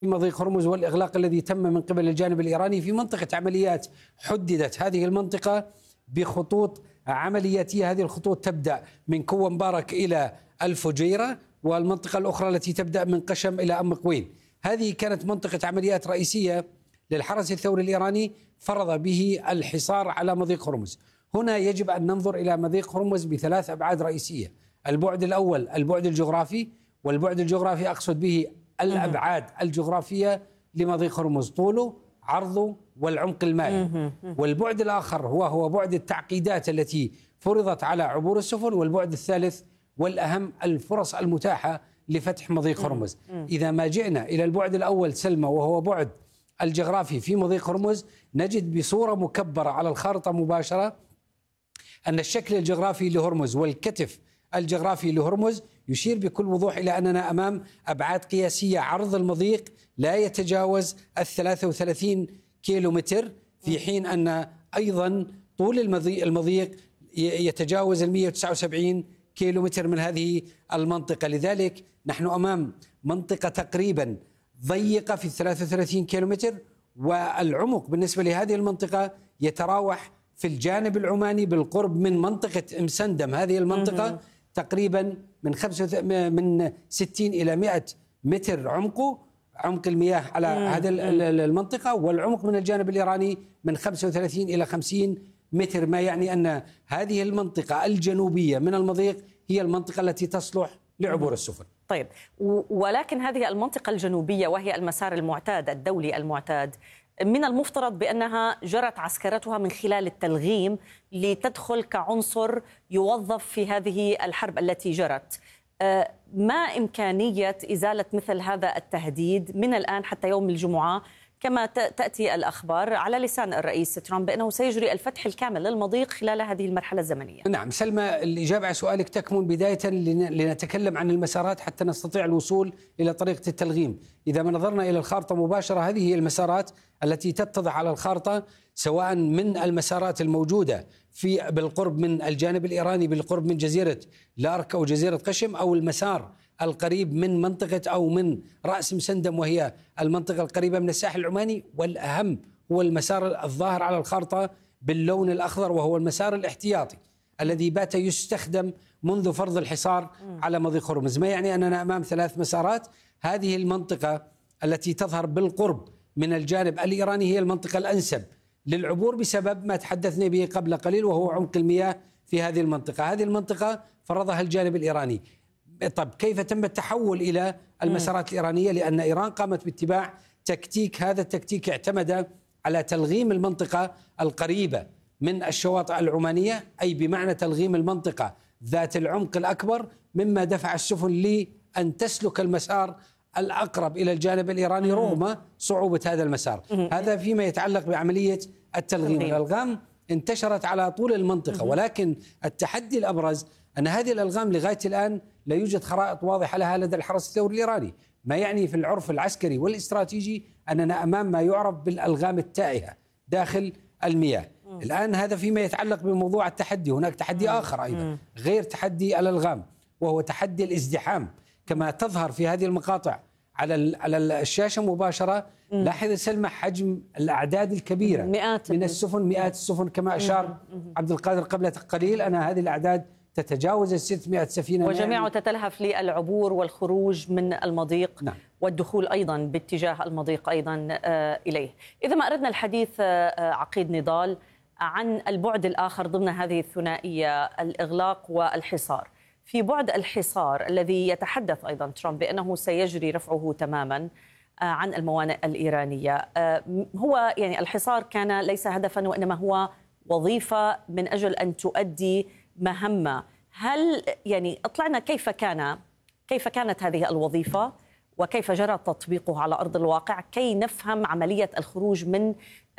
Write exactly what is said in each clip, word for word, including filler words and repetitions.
مضيق هرمز والإغلاق الذي تم من قبل الجانب الإيراني في منطقة عمليات حددت هذه المنطقة بخطوط عملياتية. هذه الخطوط تبدأ من كوة مبارك إلى الفجيرة، والمنطقة الأخرى التي تبدأ من قشم إلى أم قوين. هذه كانت منطقة عمليات رئيسية للحرس الثوري الإيراني فرض به الحصار على مضيق هرمز. هنا يجب أن ننظر إلى مضيق هرمز بثلاث أبعاد رئيسية. البعد الأول البعد الجغرافي، والبعد الجغرافي أقصد به الأبعاد الجغرافية لمضيق هرمز، طوله عرضه والعمق المائي. والبعد الآخر هو هو بعد التعقيدات التي فرضت على عبور السفن، والبعد الثالث والأهم الفرص المتاحة لفتح مضيق هرمز. إذا ما جئنا إلى البعد الأول سلمى وهو بعد الجغرافي في مضيق هرمز، نجد بصورة مكبرة على الخارطة مباشرة أن الشكل الجغرافي لهرمز والكتف الجغرافي لهرمز يشير بكل وضوح إلى أننا أمام أبعاد قياسية. عرض المضيق لا يتجاوز الثلاثة وثلاثين كيلو متر، في حين أن أيضا طول المضيق يتجاوز المئة وتسعة وسبعين كيلو متر من هذه المنطقة. لذلك نحن أمام منطقة تقريبا ضيقة في الثلاثة وثلاثين كيلو متر، والعمق بالنسبة لهذه المنطقة يتراوح في الجانب العماني بالقرب من منطقة مسندم. هذه المنطقة تقريبا من خمسة من ستين إلى مئة متر عمقه، عمق المياه على هذه المنطقة، والعمق من الجانب الإيراني من خمسة وثلاثين إلى خمسين متر، ما يعني أن هذه المنطقة الجنوبية من المضيق هي المنطقة التي تصلح لعبور السفن. طيب، ولكن هذه المنطقة الجنوبية وهي المسار المعتاد الدولي المعتاد، من المفترض بأنها جرت عسكرتها من خلال التلغيم لتدخل كعنصر يوظف في هذه الحرب التي جرت. ما إمكانية إزالة مثل هذا التهديد من الآن حتى يوم الجمعة، كما تأتي الأخبار على لسان الرئيس ترامب بأنه سيجري الفتح الكامل للمضيق خلال هذه المرحلة الزمنية؟ نعم سلمى، الإجابة على سؤالك تكمن بداية لنتكلم عن المسارات حتى نستطيع الوصول إلى طريقة التلغيم. إذا ما نظرنا إلى الخارطة مباشرة، هذه هي المسارات التي تتضح على الخارطة، سواء من المسارات الموجودة في بالقرب من الجانب الإيراني بالقرب من جزيرة لارك أو جزيرة قشم، أو المسار القريب من منطقة أو من رأس مسندم وهي المنطقة القريبة من الساحل العماني. والأهم هو المسار الظاهر على الخارطة باللون الأخضر، وهو المسار الاحتياطي الذي بات يستخدم منذ فرض الحصار على مضيق هرمز. ما يعني أننا أمام ثلاث مسارات. هذه المنطقة التي تظهر بالقرب من الجانب الإيراني هي المنطقة الأنسب للعبور بسبب ما تحدثنا به قبل قليل، وهو عمق المياه في هذه المنطقة. هذه المنطقة فرضها الجانب الإيراني. طب كيف تم التحول إلى المسارات الإيرانية؟ لأن إيران قامت باتباع تكتيك، هذا التكتيك اعتمد على تلغيم المنطقة القريبة من الشواطئ العمانية، أي بمعنى تلغيم المنطقة ذات العمق الأكبر، مما دفع السفن لأن تسلك المسار الأقرب إلى الجانب الإيراني رغم صعوبة هذا المسار. هذا فيما يتعلق بعملية التلغيم. الألغام انتشرت على طول المنطقة، ولكن التحدي الأبرز أن هذه الألغام لغاية الآن لا يوجد خرائط واضحة لها لدى الحرس الثوري الإيراني، ما يعني في العرف العسكري والاستراتيجي أننا أمام ما يعرف بالألغام التائهة داخل المياه. الآن هذا فيما يتعلق بموضوع التحدي. هناك تحدي آخر أيضا غير تحدي الألغام، وهو تحدي الازدحام كما تظهر في هذه المقاطع على على الشاشة مباشرة. لاحظ سلمى حجم الأعداد الكبيرة مئات من السفن، مئات السفن كما أشار عبد القادر قبل قليل. أنا هذه الأعداد تتجاوز ستمئة سفينة، وجميعها تتلهف للعبور والخروج من المضيق. نعم. والدخول أيضا باتجاه المضيق أيضا آه إليه. إذا ما أردنا الحديث آه عقيد نضال عن البعد الآخر ضمن هذه الثنائية، الإغلاق والحصار. في بعد الحصار الذي يتحدث أيضا ترامب بأنه سيجري رفعه تماما عن الموانئ الإيرانية، هو يعني الحصار كان ليس هدفا وإنما هو وظيفة من أجل أن تؤدي مهمة. هل يعني أطلعنا كيف كان كيف كانت هذه الوظيفة وكيف جرى تطبيقه على أرض الواقع كي نفهم عملية الخروج من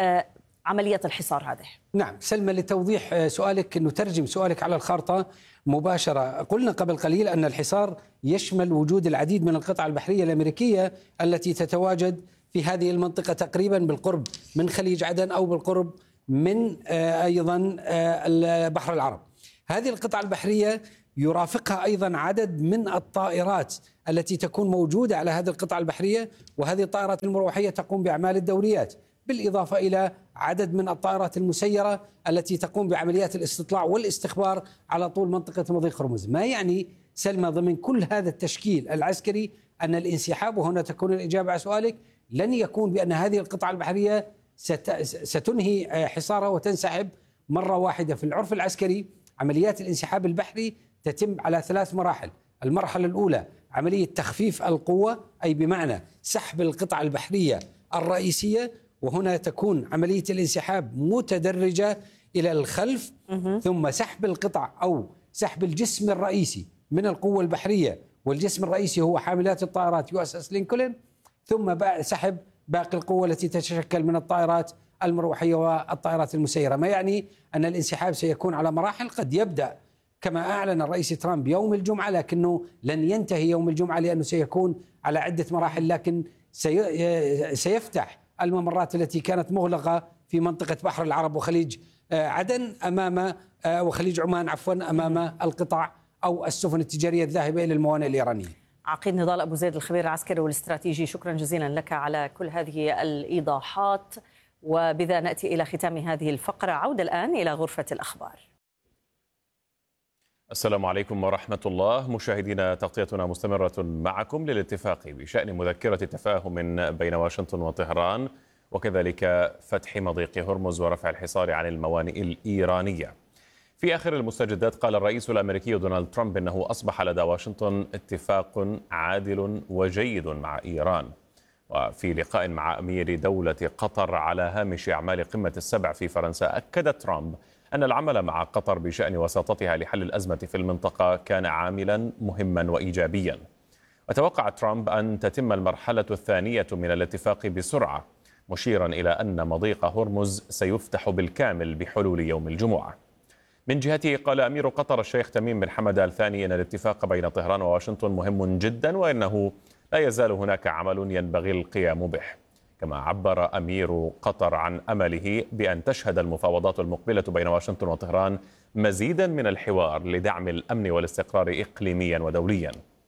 عملية الحصار هذه؟ نعم سلمى، لتوضيح سؤالك، نترجم سؤالك على الخارطة مباشرة. قلنا قبل قليل أن الحصار يشمل وجود العديد من القطع البحرية الأمريكية التي تتواجد في هذه المنطقة تقريبا بالقرب من خليج عدن أو بالقرب من أيضا البحر العرب. هذه القطع البحرية يرافقها أيضا عدد من الطائرات التي تكون موجودة على هذه القطعة البحرية، وهذه الطائرات المروحية تقوم بأعمال الدوريات، بالإضافة إلى عدد من الطائرات المسيرة التي تقوم بعمليات الاستطلاع والاستخبار على طول منطقة مضيق هرمز. ما يعني سلمى ضمن كل هذا التشكيل العسكري أن الانسحاب، وهنا تكون الإجابة على سؤالك، لن يكون بأن هذه القطعة البحرية ستنهي حصارها وتنسحب مرة واحدة. في العرف العسكري عمليات الانسحاب البحري تتم على ثلاث مراحل. المرحلة الأولى عملية تخفيف القوة، أي بمعنى سحب القطعة البحرية الرئيسية، وهنا تكون عملية الانسحاب متدرجة إلى الخلف، ثم سحب القطع أو سحب الجسم الرئيسي من القوة البحرية، والجسم الرئيسي هو حاملات الطائرات يو اس اس لينكولن، ثم سحب باقي القوة التي تتشكل من الطائرات المروحية والطائرات المسيرة. ما يعني أن الانسحاب سيكون على مراحل، قد يبدأ كما أعلن الرئيس ترامب يوم الجمعة، لكنه لن ينتهي يوم الجمعة لأنه سيكون على عدة مراحل، لكن سيفتح الممرات التي كانت مغلقة في منطقة بحر العرب وخليج عدن أمام وخليج عمان عفوا أمام القطع أو السفن التجارية الذاهبة إلى الموانئ الإيرانية. عقيد نضال أبو زيد الخبير العسكري والاستراتيجي، شكرا جزيلا لك على كل هذه الإيضاحات. وبذا نأتي إلى ختام هذه الفقرة. عودة الآن إلى غرفة الأخبار. السلام عليكم ورحمة الله. مشاهدينا، تغطيتنا مستمرة معكم للاتفاق بشأن مذكرة تفاهم بين واشنطن وطهران، وكذلك فتح مضيق هرمز ورفع الحصار عن الموانئ الإيرانية. في آخر المستجدات قال الرئيس الأمريكي دونالد ترامب إنه أصبح لدى واشنطن اتفاق عادل وجيد مع إيران. وفي لقاء مع أمير دولة قطر على هامش أعمال قمة السبع في فرنسا، أكد ترامب أن العمل مع قطر بشأن وساطتها لحل الأزمة في المنطقة كان عاملا مهما وإيجابيا. وتوقع ترامب أن تتم المرحلة الثانية من الاتفاق بسرعة، مشيرا إلى أن مضيق هرمز سيفتح بالكامل بحلول يوم الجمعة. من جهته قال أمير قطر الشيخ تميم بن حمد آل ثاني أن الاتفاق بين طهران وواشنطن مهم جدا، وإنه لا يزال هناك عمل ينبغي القيام به. كما عبر أمير قطر عن أمله بأن تشهد المفاوضات المقبلة بين واشنطن وطهران مزيدا من الحوار لدعم الأمن والاستقرار إقليميا ودوليا.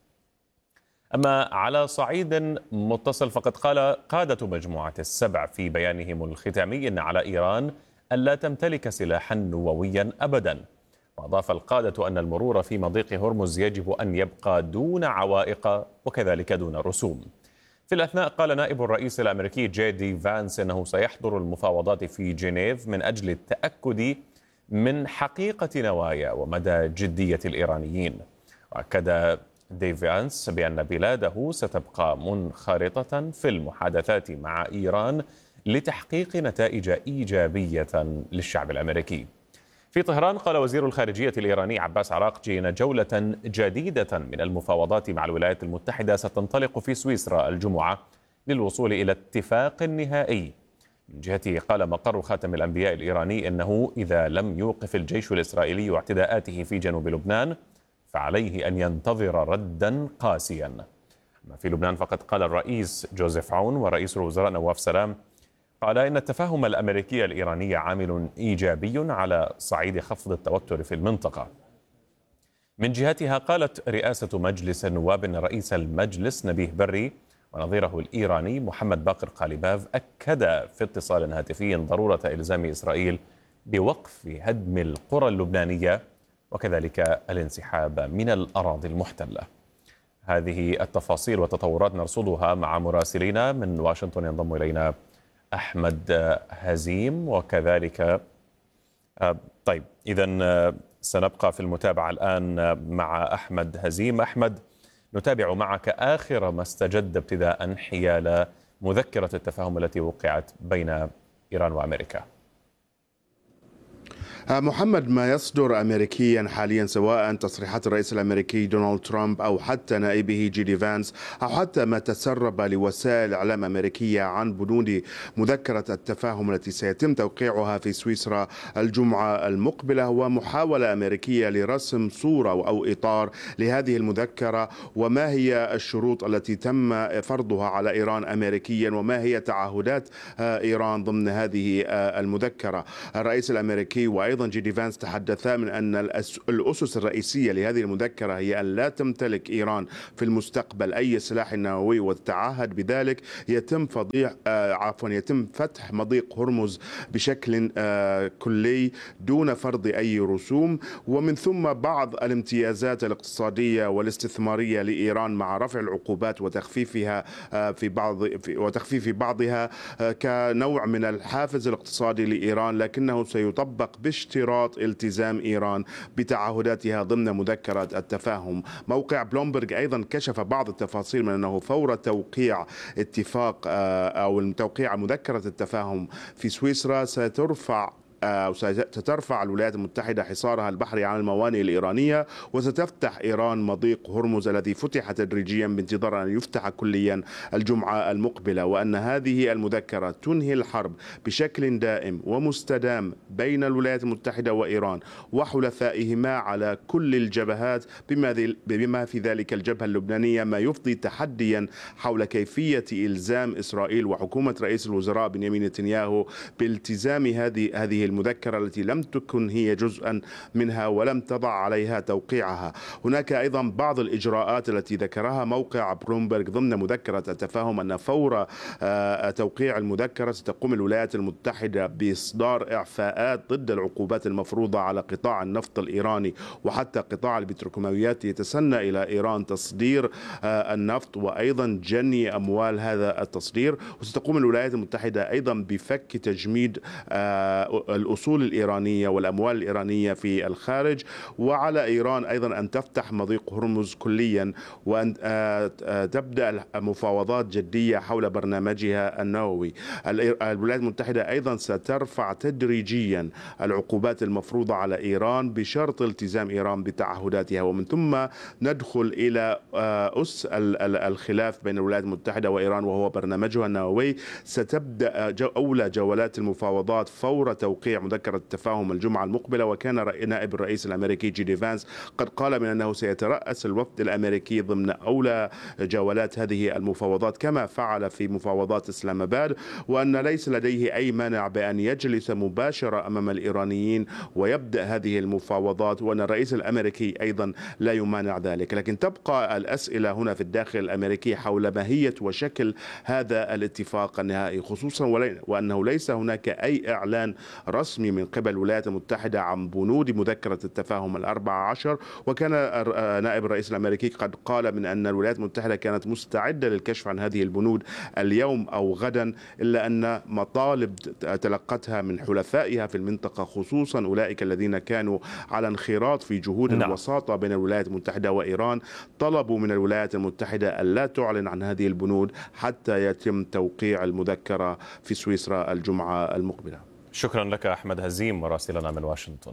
أما على صعيد متصل فقد قال قادة مجموعة السبع في بيانهم الختامي إن على إيران ألا تمتلك سلاحا نوويا أبدا. وأضاف القادة أن المرور في مضيق هرمز يجب أن يبقى دون عوائق وكذلك دون رسوم. في الأثناء قال نائب الرئيس الأمريكي جي دي فانس أنه سيحضر المفاوضات في جنيف من أجل التأكد من حقيقة نوايا ومدى جدية الإيرانيين. وأكد دي فانس بأن بلاده ستبقى منخرطة في المحادثات مع إيران لتحقيق نتائج إيجابية للشعب الأمريكي. في طهران قال وزير الخارجية الإيراني عباس عراقجي إن جولة جديدة من المفاوضات مع الولايات المتحدة ستنطلق في سويسرا الجمعة للوصول إلى اتفاق نهائي. من جهته قال مقر خاتم الأنبياء الإيراني إنه إذا لم يوقف الجيش الإسرائيلي اعتداءاته في جنوب لبنان فعليه أن ينتظر ردا قاسيا. أما في لبنان فقد قال الرئيس جوزيف عون ورئيس الوزراء نواف سلام قال إن التفاهم الأمريكي الإيراني عامل إيجابي على صعيد خفض التوتر في المنطقة. من جهتها قالت رئاسة مجلس النواب أن رئيس المجلس نبيه بري ونظيره الإيراني محمد باقر قاليباف أكد في اتصال هاتفي ضرورة إلزام إسرائيل بوقف هدم القرى اللبنانية وكذلك الانسحاب من الأراضي المحتلة. هذه التفاصيل والتطورات نرصدها مع مراسلينا من واشنطن. ينضم إلينا أحمد هزيم وكذلك طيب إذن سنبقى في المتابعة الآن مع أحمد هزيم. أحمد، نتابع معك آخر ما استجد ابتداء حيال مذكرة التفاهم التي وقعت بين إيران وأمريكا. محمد، ما يصدر أمريكيا حاليا سواء تصريحات الرئيس الأمريكي دونالد ترامب أو حتى نائبه جي دي فانس أو حتى ما تسرب لوسائل إعلام أمريكية عن بنود مذكرة التفاهم التي سيتم توقيعها في سويسرا الجمعة المقبلة، ومحاولة أمريكية لرسم صورة أو إطار لهذه المذكرة، وما هي الشروط التي تم فرضها على إيران أمريكيا وما هي تعهدات إيران ضمن هذه المذكرة. الرئيس الأمريكي وأيضا وأيضا جيدي فانس تحدثا من أن الأسس الرئيسية لهذه المذكرة هي أن لا تمتلك إيران في المستقبل أي سلاح نووي، وتتعهد بذلك يتم فضيح آه عفوا يتم فتح مضيق هرمز بشكل آه كلي دون فرض أي رسوم، ومن ثم بعض الامتيازات الاقتصادية والاستثمارية لإيران مع رفع العقوبات وتخفيفها آه في بعض في وتخفيف بعضها آه كنوع من الحافز الاقتصادي لإيران، لكنه سيطبق باشتراط التزام إيران بتعهداتها ضمن مذكرة التفاهم. موقع بلومبرج أيضا كشف بعض التفاصيل من أنه فور توقيع اتفاق أو توقيع مذكرة التفاهم في سويسرا سترفع أو سترفع الولايات المتحدة حصارها البحري عن الموانئ الإيرانية، وستفتح إيران مضيق هرمز الذي فتح تدريجيا بانتظار أن يفتح كليا الجمعة المقبلة، وأن هذه المذكرة تنهي الحرب بشكل دائم ومستدام بين الولايات المتحدة وإيران وحلفائهما على كل الجبهات بما في ذلك الجبهة اللبنانية، ما يفضي تحديا حول كيفية إلزام إسرائيل وحكومة رئيس الوزراء بنيامين نتنياهو بالتزام هذه هذه المذكرة التي لم تكن هي جزءا منها ولم تضع عليها توقيعها. هناك أيضا بعض الإجراءات التي ذكرها موقع بلومبرج ضمن مذكرة التفاهم، أن فور توقيع المذكرة ستقوم الولايات المتحدة بإصدار إعفاءات ضد العقوبات المفروضة على قطاع النفط الإيراني وحتى قطاع البتروكيماويات يتسنى إلى إيران تصدير النفط وأيضا جني أموال هذا التصدير. وستقوم الولايات المتحدة أيضا بفك تجميد الأصول الإيرانية والأموال الإيرانية في الخارج، وعلى إيران أيضا أن تفتح مضيق هرمز كليا وأن تبدأ مفاوضات جدية حول برنامجها النووي. الولايات المتحدة أيضا سترفع تدريجيا العقوبات المفروضة على إيران بشرط التزام إيران بتعهداتها، ومن ثم ندخل إلى أس الخلاف بين الولايات المتحدة وإيران وهو برنامجها النووي. ستبدأ أولى جولات المفاوضات فور توقيع مذكرة التفاهم الجمعة المقبلة، وكان نائب الرئيس الأمريكي جيدي فانس قد قال من أنه سيترأس الوفد الأمريكي ضمن أولى جولات هذه المفاوضات كما فعل في مفاوضات إسلام آباد، وأن ليس لديه أي مانع بأن يجلس مباشرة أمام الإيرانيين ويبدأ هذه المفاوضات، وأن الرئيس الأمريكي أيضا لا يمانع ذلك. لكن تبقى الأسئلة هنا في الداخل الأمريكي حول ماهية وشكل هذا الاتفاق النهائي، خصوصا وأنه ليس هناك أي إعلان رسمي من قبل الولايات المتحدة عن بنود مذكرة التفاهم الأربع عشر. وكان نائب الرئيس الأمريكي قد قال من أن الولايات المتحدة كانت مستعدة للكشف عن هذه البنود اليوم أو غدا، إلا أن مطالب تلقتها من حلفائها في المنطقة خصوصا أولئك الذين كانوا على انخراط في جهود نعم. الوساطة بين الولايات المتحدة وإيران طلبوا من الولايات المتحدة ألا تعلن عن هذه البنود حتى يتم توقيع المذكرة في سويسرا الجمعة المقبلة. شكرا لك أحمد هزيم مراسلنا من واشنطن.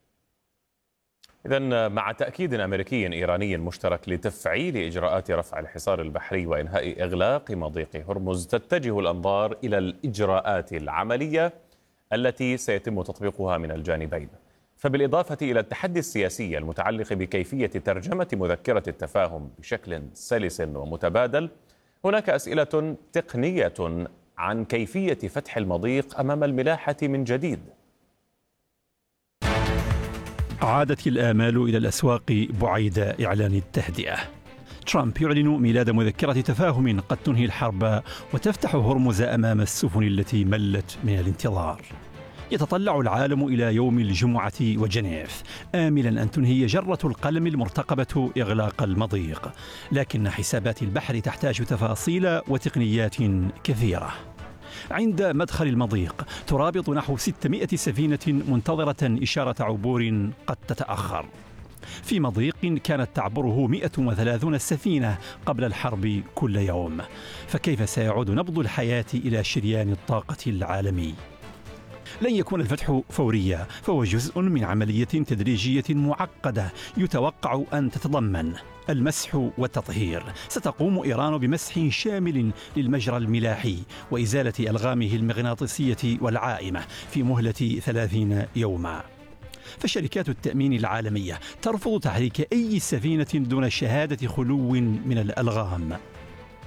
إذن مع تأكيد أمريكي إيراني مشترك لتفعيل إجراءات رفع الحصار البحري وإنهاء إغلاق مضيق هرمز، تتجه الأنظار إلى الإجراءات العملية التي سيتم تطبيقها من الجانبين. فبالإضافة إلى التحدي السياسي المتعلق بكيفية ترجمة مذكرة التفاهم بشكل سلس ومتبادل، هناك أسئلة تقنية عن كيفية فتح المضيق أمام الملاحة من جديد. عادت الآمال إلى الأسواق بعيد إعلان التهدئة. ترامب يعلن ميلاد مذكرة تفاهم قد تنهي الحرب وتفتح هرمز أمام السفن التي ملت من الانتظار. يتطلع العالم إلى يوم الجمعة وجنيف آملا أن تنهي جرة القلم المرتقبة إغلاق المضيق، لكن حسابات البحر تحتاج تفاصيل وتقنيات كثيرة. عند مدخل المضيق ترابط نحو ستمائة سفينة منتظرة إشارة عبور قد تتأخر، في مضيق كانت تعبره مئة وثلاثين سفينة قبل الحرب كل يوم، فكيف سيعود نبض الحياة إلى شريان الطاقة العالمي؟ لن يكون الفتح فوريا، فهو جزء من عملية تدريجية معقدة يتوقع أن تتضمن المسح والتطهير. ستقوم إيران بمسح شامل للمجرى الملاحي وإزالة ألغامه المغناطيسية والعائمة في مهلة ثلاثين يوما. فشركات التأمين العالمية ترفض تحريك أي سفينة دون شهادة خلو من الألغام.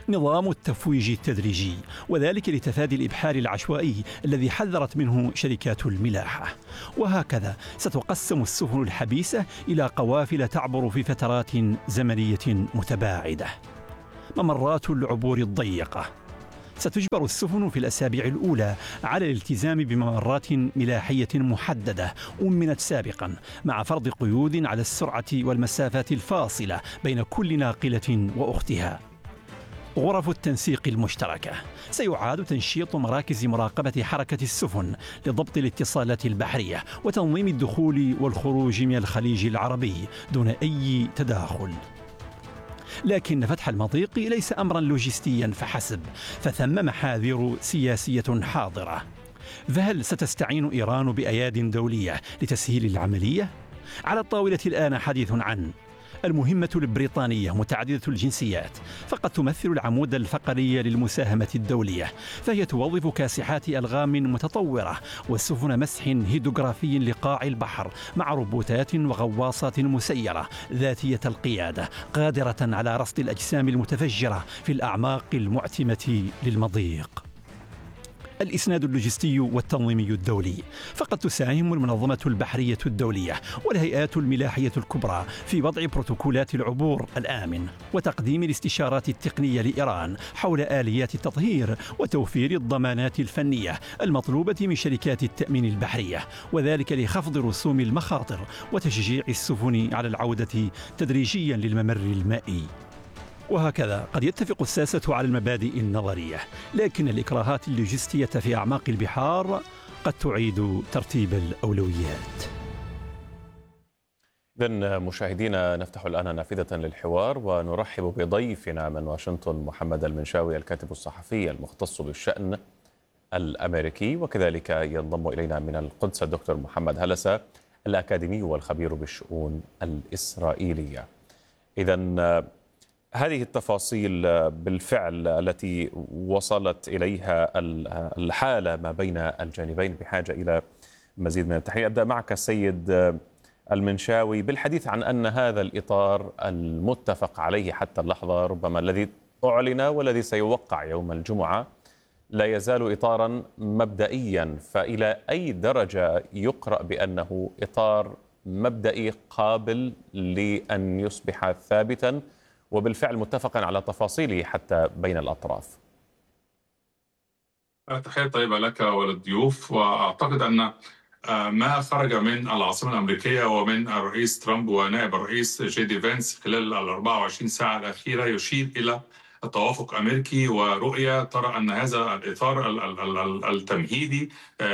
نظام التفويج التدريجي، وذلك لتفادي الإبحار العشوائي الذي حذرت منه شركات الملاحة. وهكذا ستقسم السفن الحبيسة إلى قوافل تعبر في فترات زمنية متباعدة. ممرات العبور الضيقة: ستجبر السفن في الأسابيع الأولى على الالتزام بممرات ملاحية محددة أمنت سابقا، مع فرض قيود على السرعة والمسافات الفاصلة بين كل ناقلة وأختها. غرف التنسيق المشتركة: سيعاد تنشيط مراكز مراقبة حركة السفن لضبط الاتصالات البحرية وتنظيم الدخول والخروج من الخليج العربي دون أي تداخل. لكن فتح المضيق ليس أمرا لوجستيا فحسب، فثم محاذير سياسية حاضرة. فهل ستستعين إيران بأياد دولية لتسهيل العملية؟ على الطاولة الآن حديث عن المهمة البريطانية متعددة الجنسيات، فقد تمثل العمود الفقري للمساهمة الدولية، فهي توظف كاسحات ألغام متطورة وسفن مسح هيدروغرافي لقاع البحر مع روبوتات وغواصات مسيرة ذاتية القيادة قادرة على رصد الأجسام المتفجرة في الأعماق المعتمة للمضيق. الإسناد اللوجستي والتنظيمي الدولي: فقد تساهم المنظمة البحرية الدولية والهيئات الملاحية الكبرى في وضع بروتوكولات العبور الآمن وتقديم الاستشارات التقنية لإيران حول آليات التطهير وتوفير الضمانات الفنية المطلوبة من شركات التأمين البحرية، وذلك لخفض رسوم المخاطر وتشجيع السفن على العودة تدريجيا للممر المائي. وهكذا قد يتفق الساسة على المبادئ النظرية، لكن الإكراهات اللوجستية في أعماق البحار قد تعيد ترتيب الأولويات. إذن مشاهدينا، نفتح الآن نافذة للحوار ونرحب بضيفنا من واشنطن محمد المنشاوي، الكاتب الصحفي المختص بالشأن الأمريكي، وكذلك ينضم إلينا من القدس الدكتور محمد هلسة الأكاديمي والخبير بالشؤون الإسرائيلية. إذن هذه التفاصيل بالفعل التي وصلت إليها الحالة ما بين الجانبين بحاجة إلى مزيد من التحليل. أبدأ معك السيد المنشاوي بالحديث عن أن هذا الإطار المتفق عليه حتى اللحظة، ربما الذي أعلن والذي سيوقع يوم الجمعة، لا يزال إطارا مبدئيا، فإلى أي درجة يقرأ بأنه إطار مبدئي قابل لأن يصبح ثابتا وبالفعل متفقا على تفاصيله حتى بين الأطراف؟ تحية طيبة لك وللضيوف. وأعتقد أن ما خرج من العاصمة الأمريكية ومن الرئيس ترامب ونائب الرئيس جي دي فانس خلال ال أربعة وعشرين ساعة الأخيرة يشير إلى توافق أمريكي ورؤية ترى أن هذا الإطار التمهيدي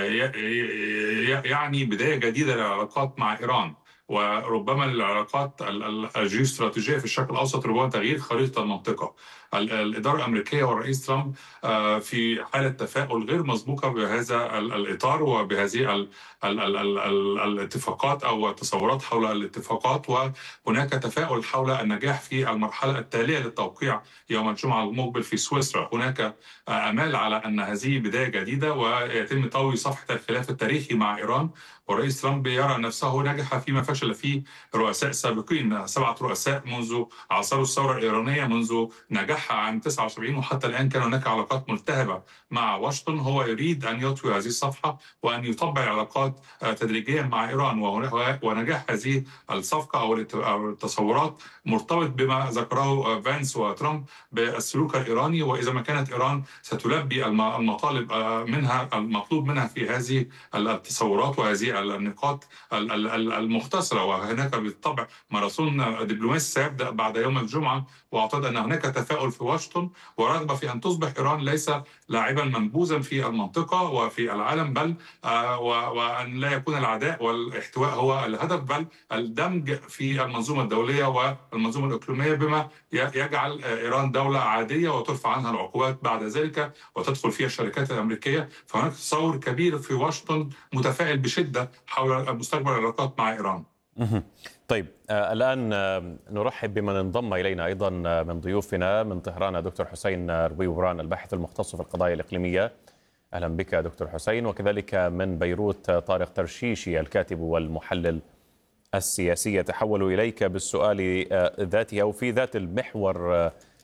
يعني بداية جديدة للعلاقات مع إيران، وربما العلاقات الجيوستراتيجية في الشرق الأوسط، ربما تغيير خريطة المنطقة. الإدارة الأمريكية والرئيس ترامب في حالة تفاؤل غير مسبوقة بهذا الإطار وبهذه الاتفاقات أو التصورات حول الاتفاقات، وهناك تفاؤل حول النجاح في المرحلة التالية للتوقيع يوم الجمعة المقبل في سويسرا. هناك آمال على أن هذه بداية جديدة ويتم طوي صفحة الخلاف التاريخي مع إيران، والرئيس ترامب يرى نفسه نجح فيما فشل فيه رؤساء سابقين، سبعة رؤساء منذ عصروا الثورة الإيرانية، منذ نجاحها عام تسعة وسبعين، وحتى الآن كان هناك علاقات ملتهبة مع واشنطن. هو يريد أن يطوي هذه الصفحة وأن يطبع العلاقات تدريجيا مع إيران، ونجاح هذه الصفقة أو التصورات مرتبط بما ذكره فانس وترامب بالسلوك الإيراني، وإذا ما كانت إيران ستلبي المطالب منها المطلوب منها في هذه التصورات وهذه النقاط المختصرة. وهناك بالطبع ماراثون دبلوماسي سيبدأ بعد يوم الجمعة، وأعتقد أن هناك تفاؤل في واشنطن ورغبة في أن تصبح إيران ليس لاعبا منبوذا في المنطقة وفي العالم، بل وأن لا يكون العداء والاحتواء هو الهدف، بل الدمج في المنظومة الدولية والمنظومة الإقليمية بما يجعل إيران دولة عادية وترفع عنها العقوبات بعد ذلك وتدخل فيها الشركات الأمريكية. فهناك تصور كبير في واشنطن متفائل بشدة حول مستقبل العلاقات مع إيران. طيب، آه الآن آه نرحب بمن انضم إلينا أيضا آه من ضيوفنا من طهران، دكتور حسين ربيع-بران الباحث المختص في القضايا الإقليمية. أهلا بك دكتور حسين. وكذلك من بيروت آه طارق ترشيشي الكاتب والمحلل السياسي. تحول إليك بالسؤال آه ذاته أو في ذات المحور آه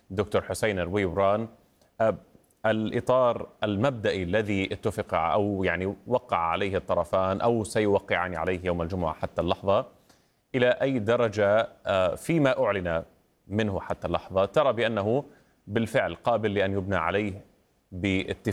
دكتور حسين الرويبران، الإطار المبدئي الذي اتفق أو يعني وقع عليه الطرفان أو سيوقعان عليه يوم الجمعة حتى اللحظة، إلى أي درجة فيما أعلن منه حتى اللحظة ترى بأنه بالفعل قابل لأن يبنى عليه باتفاق